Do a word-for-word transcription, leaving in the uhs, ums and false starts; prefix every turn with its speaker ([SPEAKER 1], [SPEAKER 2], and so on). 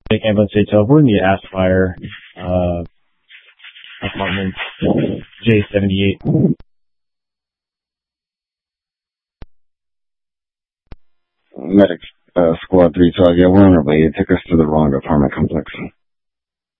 [SPEAKER 1] Take ambulance eight twelve. We're in the Aspire, uh, apartment J seventy-eight.
[SPEAKER 2] Medic, uh, squad three twelve. Yeah, we're on our way. It took us to the wrong apartment complex.